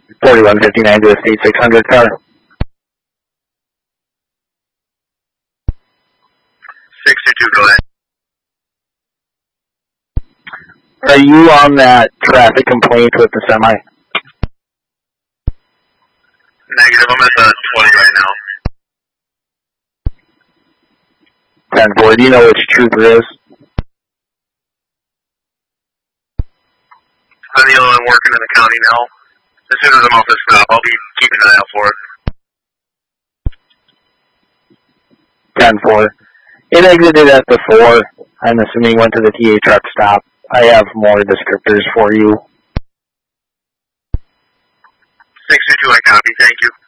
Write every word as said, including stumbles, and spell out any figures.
forty-one fifty-nine to the state six hundred car. six two two, go ahead. Are you on that traffic complaint with the semi? Negative, I'm at the twenty right now. ten four, do you know which trooper is? I'm the only one working in the county now. As soon as I'm off this stop, I'll be keeping an eye out for it. ten four. It exited at the four. I'm assuming went to the T A truck stop. I have more descriptors for you. six two two, I copy. Thank you.